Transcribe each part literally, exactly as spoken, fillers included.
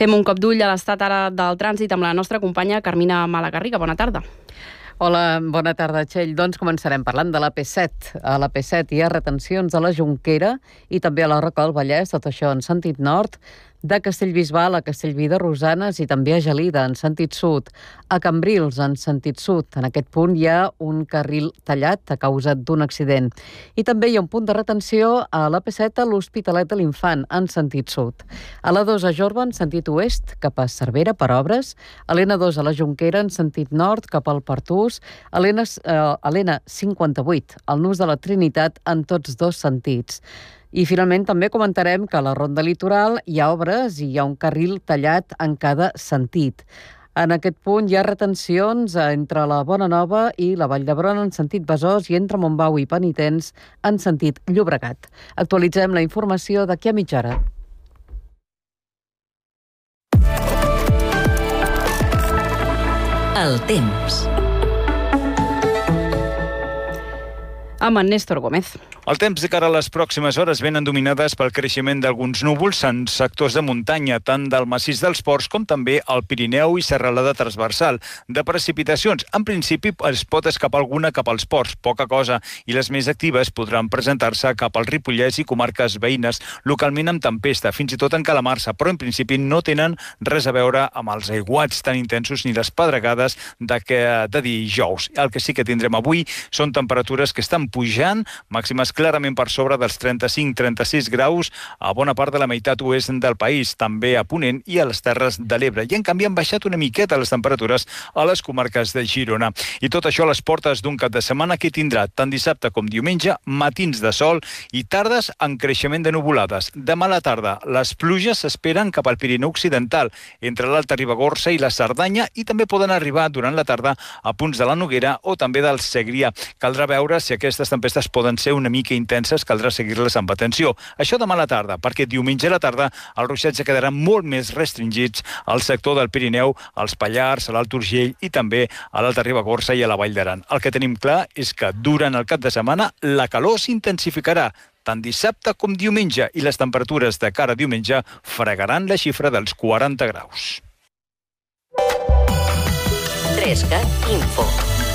Fem un cop d'ull a l'estat ara del trànsit amb la nostra companya Carmina Malagarriga. Bona tarda. Hola, bona tarda, Txell. Doncs començarem parlant de l'A P set. A l'A P set hi ha retencions a la Jonquera i també a la Roca del Vallès, tot això en sentit nord, de Castellbisbal a Castellví de Rosanes i també a Gelida, en sentit sud. A Cambrils, en sentit sud. En aquest punt hi ha un carril tallat a causa d'un accident. I també hi ha un punt de retenció a l'A P set a l'Hospitalet de l'Infant, en sentit sud. A l'A dos a Jorba, en sentit oest, cap a Cervera, per obres. A l'N dos a la Jonquera, en sentit nord, cap al Pertús. A l'N cinquanta-vuit, al Nus de la Trinitat, en tots dos sentits. I finalment també comentarem que a la Ronda Litoral hi ha obres i hi ha un carril tallat en cada sentit. En aquest punt hi ha retencions entre la Bona Nova i la Vall d'Hebron en sentit Besòs i entre Montbau i Penitents en sentit Llobregat. Actualitzem la informació d'aquí a mitja hora. El temps. Amb en Néstor Gómez. El temps de cara a les pròximes hores venen dominades pel creixement d'alguns núvols en sectors de muntanya, tant del massís dels Ports com també al Pirineu i serralada transversal. De precipitacions, en principi es pot escapar alguna cap als ports, poca cosa, i les més actives podran presentar-se cap al Ripollès i comarques veïnes, localment amb tempesta, fins i tot en calamarsa, però en principi no tenen res a veure amb els aiguats tan intensos ni les pedregades de, que, de dijous. El que sí que tindrem avui són temperatures que estan pujant, màximes clarament per sobre dels trenta-cinc a trenta-sis graus a bona part de la meitat oest del país, també a Ponent i a les Terres de l'Ebre. I en canvi han baixat una miqueta les temperatures a les comarques de Girona. I tot això a les portes d'un cap de setmana que tindrà tant dissabte com diumenge matins de sol i tardes en creixement de nuvolades. Demà a la tarda les pluges s'esperen cap al Pirineu Occidental, entre l'Alta Ribagorça i la Cerdanya, i també poden arribar durant la tarda a punts de la Noguera o també del Segrià. Caldrà veure si aquestes tempestes poden ser una mica intenses, caldrà seguir-les amb atenció. Això demà a la tarda, perquè diumenge a la tarda els ruixats ja quedaran molt més restringits al sector del Pirineu, als Pallars, a l'Alt Urgell i també a l'Alta Ribagorça i a la Vall d'Aran. El que tenim clar és que durant el cap de setmana la calor s'intensificarà, tant dissabte com diumenge, i les temperatures de cara a diumenge fregaran la xifra dels quaranta graus. Trescat Info.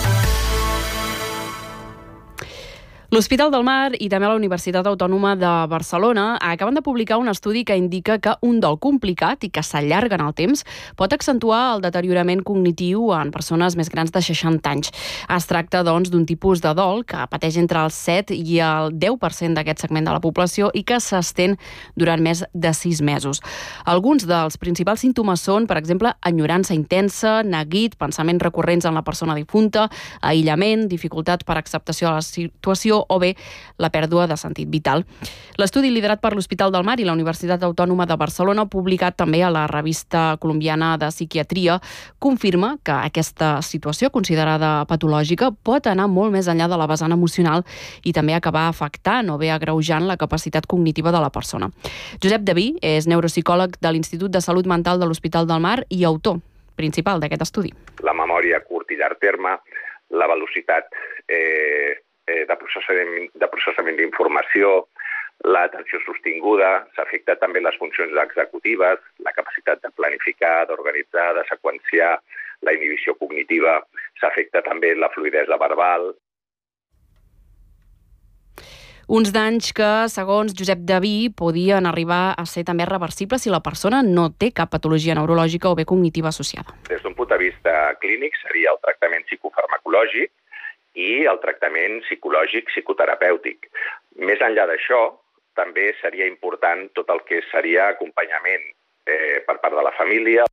L'Hospital del Mar i també la Universitat Autònoma de Barcelona acaben de publicar un estudi que indica que un dol complicat i que s'allarga en el temps pot accentuar el deteriorament cognitiu en persones més grans de seixanta anys. Es tracta, doncs, d'un tipus de dol que pateix entre el set i el deu per cent d'aquest segment de la població i que s'estén durant més de sis mesos. Alguns dels principals símptomes són, per exemple, enyorança intensa, neguit, pensaments recurrents en la persona difunta, aïllament, dificultat per acceptació de la situació o bé la pèrdua de sentit vital. L'estudi liderat per l'Hospital del Mar i la Universitat Autònoma de Barcelona, publicat també a la revista colombiana de psiquiatria, confirma que aquesta situació considerada patològica pot anar molt més enllà de la vessant emocional i també acabar afectant o bé agreujant la capacitat cognitiva de la persona. Josep Daví és neuropsicòleg de l'Institut de Salut Mental de l'Hospital del Mar i autor principal d'aquest estudi. La memòria a curt i llarg terme, la velocitat eh, de processament, de processament d'informació, l'atenció sostinguda, s'afecta també les funcions executives, la capacitat de planificar, d'organitzar, de seqüenciar, la inhibició cognitiva, s'afecta també la fluïdesa verbal. Uns danys que, segons Josep Daví, podien arribar a ser també reversibles si la persona no té cap patologia neurològica o bé cognitiva associada. Des d'un punt de vista clínic seria el tractament psicofarmacològic i el tractament psicològic psicoterapèutic. Més enllà d'això, també seria important tot el que seria acompanyament eh, per part de la família.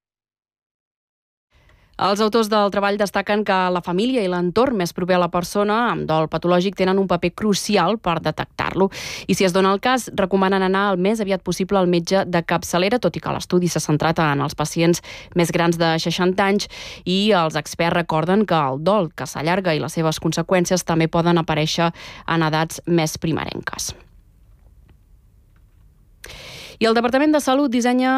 Els autors del treball destaquen que la família i l'entorn més proper a la persona amb dol patològic tenen un paper crucial per detectar-lo. I si es dona el cas, recomanen anar el més aviat possible al metge de capçalera, tot i que l'estudi s'ha centrat en els pacients més grans de seixanta anys, i els experts recorden que el dol que s'allarga i les seves conseqüències també poden aparèixer en edats més primerenques. I el Departament de Salut dissenya